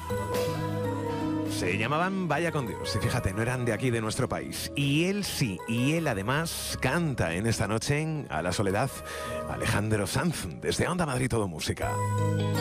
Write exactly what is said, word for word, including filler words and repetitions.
Se llamaban Vaya con Dios, y fíjate, no eran de aquí, de nuestro país. Y él sí, y él además canta en esta noche en A la Soledad, Alejandro Sanz, desde Onda Madrid Todo Música.